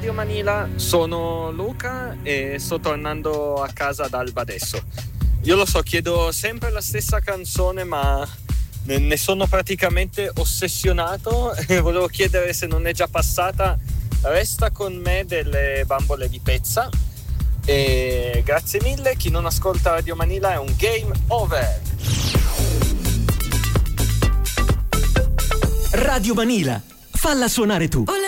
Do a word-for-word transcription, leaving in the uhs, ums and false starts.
Radio Manila, sono Luca e sto tornando a casa ad Alba adesso. Io lo so, chiedo sempre la stessa canzone, ma ne sono praticamente ossessionato e volevo chiedere se non è già passata Resta con me delle Bambole di Pezza. E grazie mille, chi non ascolta Radio Manila è un game over. Radio Manila, falla suonare tu.